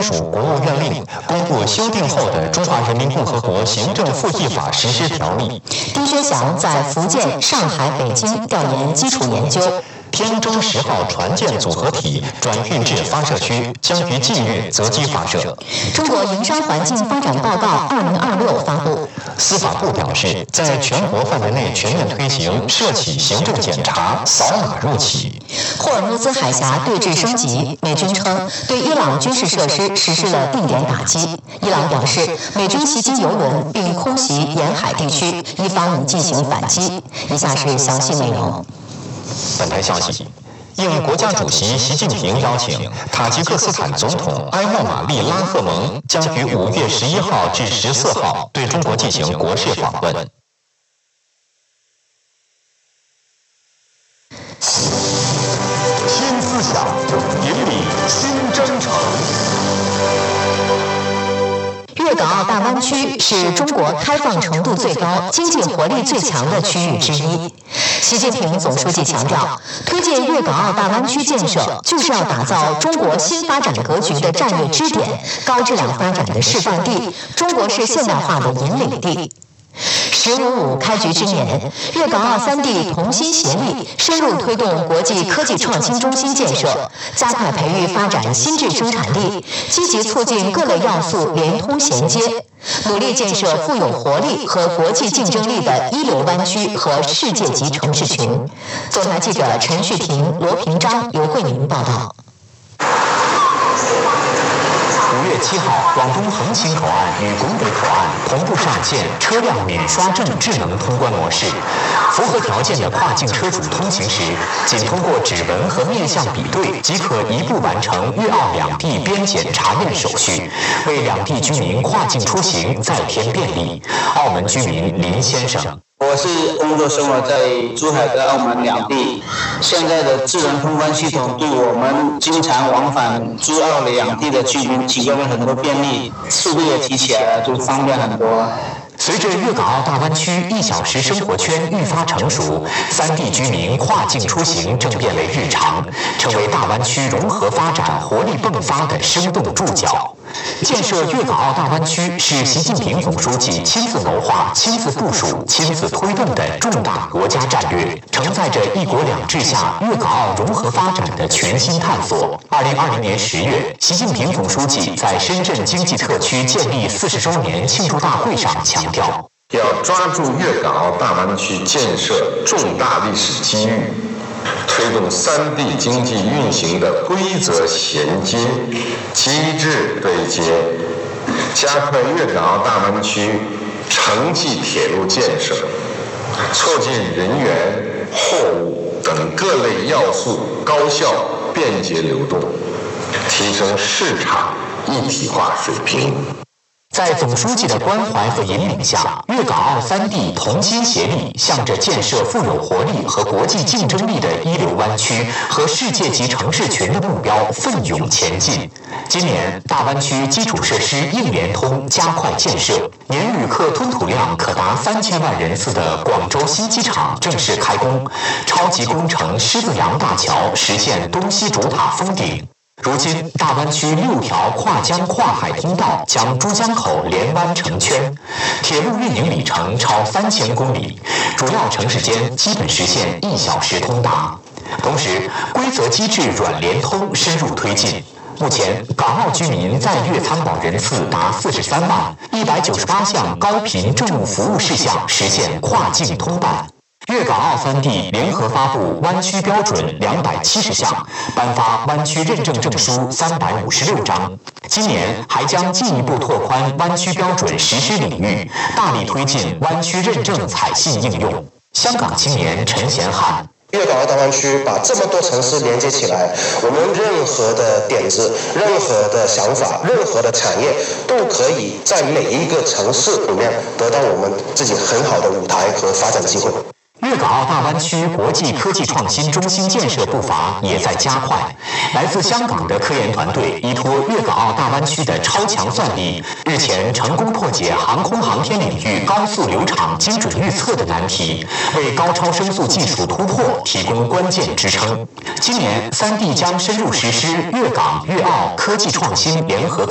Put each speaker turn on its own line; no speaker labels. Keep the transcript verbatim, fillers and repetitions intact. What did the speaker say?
署国务院令，公布修订后的《中华人民共和国行政复议法实施条例》。
丁薛祥在福建、上海、北京调研基础研究。
天舟十号船舰组合体转运至发射区，将于近日择机发射。
中国营商环境发展报告二零二六发布。
司法部表示，在全国范围内全面推行涉企行政检查、扫码入企。
霍尔木兹海峡对峙升级，美军称对伊朗军事设施实施了定点打击。伊朗表示，美军袭击油轮并空袭沿海地区，伊方已进行反击。以下是详细内容。
本台消息，应国家主席习近平邀请，塔吉克斯坦总统埃莫玛丽拉赫蒙将于五月十一号至十四号对中国进行国事访问。
新思想，引领新征程。
粤港澳大湾区是中国开放程度最高、经济活力最强的区域之一。习近平总书记强调，推进粤港澳大湾区建设，就是要打造中国新发展格局的战略支点、高质量发展的示范地、中国式现代化的引领地。十五五开局之年，粤港澳三地同心协力，深入推动国际科技创新中心建设，加快培育发展新质生产力，积极促进各类要素连通衔接，努力建设富有活力和国际竞争力的一流湾区和世界级城市群。总台记者陈旭婷、罗平章、尤慧明报道。
五月七号，广东横琴口岸与拱北口岸同步上线车辆免刷证智能通关模式。符合条件的跨境车主通行时，仅通过指纹和面相比对，即可一步完成粤澳两地边检查验手续，为两地居民跨境出行再添便利。澳门居民林先生。
我是工作生活在珠海跟澳门两地，现在的智能通关系统对我们经常往返珠澳两地的居民提供了很多便利，速度也提起来了，就方便很多。
随着粤港澳大湾区一小时生活圈愈发成熟，三地居民跨境出行正变为日常，成为大湾区融合发展活力迸发的生动注脚。建设粤港澳大湾区是习近平总书记亲自谋划、亲自部署、亲自推动的重大国家战略，承载着一国两制下粤港澳融合发展的全新探索。二零二零年十月，习近平总书记在深圳经济特区建立四十周年庆祝大会上强调，
要抓住粤港澳大湾区建设重大历史机遇，推动三地经济运行的规则衔接、机制对接，加快粤港澳大湾区城际铁路建设，促进人员、货物等各类要素高效便捷流动，提升市场一体化水平。
在总书记的关怀和引领下，粤港澳三地同心协力，向着建设富有活力和国际竞争力的一流湾区和世界级城市群的目标奋勇前进。今年，大湾区基础设施硬联通加快建设，年旅客吞吐量可达三千万人次的广州新机场正式开工，超级工程狮子洋大桥实现东西主塔封顶。如今，大湾区六条跨江跨海通道将珠江口连湾成圈，铁路运营里程超三千公里，主要城市间基本实现一小时通达。同时，规则机制软联通深入推进。目前，港澳居民在粤参保人次达四十三万，一百九十八项高频政务服务事项实现跨境通办。粤港澳三地联合发布湾区标准两百七十项，颁发湾区认证证书三百五十六张。今年还将进一步拓宽湾区标准实施领域，大力推进湾区认证采信应用。香港青年陈贤汉。
粤港澳大湾区把这么多城市连接起来，我们任何的点子、任何的想法、任何的产业，都可以在每一个城市里面得到我们自己很好的舞台和发展机会。
粤港澳大湾区国际科技创新中心建设步伐也在加快。来自香港的科研团队依托粤港澳大湾区的超强算力，日前成功破解航空航天领域高速流场精准预测的难题，为高超声速技术突破提供关键支撑。今年，三地将深入实施粤港粤澳科技创新联合